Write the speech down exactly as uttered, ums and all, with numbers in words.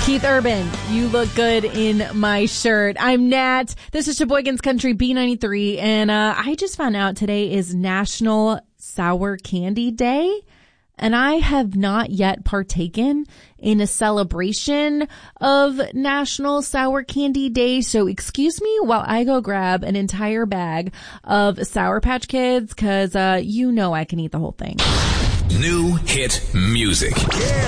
Keith Urban, you look good in my shirt. I'm Nat. This is Sheboygan's Country B ninety-three, and uh, I just found out today is National Sour Candy Day, and I have not yet partaken in a celebration of National Sour Candy Day, so excuse me while I go grab an entire bag of Sour Patch Kids, because uh, you know I can eat the whole thing. New hit music. Yeah.